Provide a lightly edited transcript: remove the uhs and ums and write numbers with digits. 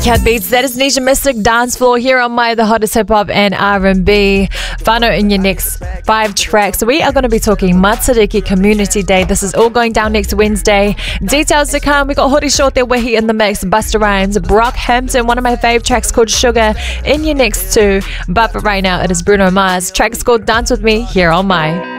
Cat Beats, that is Nisha Mystic Dance Floor here on My The Hottest Hip Hop and R&B. Whānau, in your next 5 tracks, we are going to be talking Matariki Community Day. This is all going down next Wednesday. Details to come. We got Hori Short there, Wehi in the mix, Busta Rhymes, Brockhampton, one of my fave tracks called Sugar in your next 2. But for right now, it is Bruno Mars. Track is called Dance With Me here on My.